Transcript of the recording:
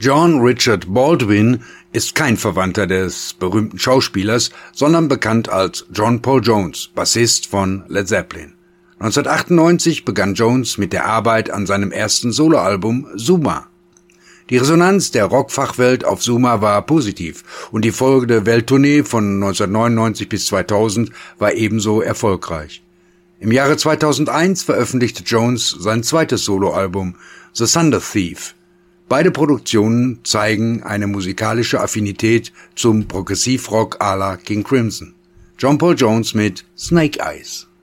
John Richard Baldwin ist kein Verwandter des berühmten Schauspielers, sondern bekannt als John Paul Jones, Bassist von Led Zeppelin. 1998 begann Jones mit der Arbeit an seinem ersten Soloalbum Zuma. Die Resonanz der Rockfachwelt auf Zuma war positiv und die folgende Welttournee von 1999 bis 2000 war ebenso erfolgreich. Im Jahre 2001 veröffentlichte Jones sein zweites Soloalbum The Thunder Thief. Beide Produktionen zeigen eine musikalische Affinität zum Progressivrock à la King Crimson. John Paul Jones mit Snake Eyes.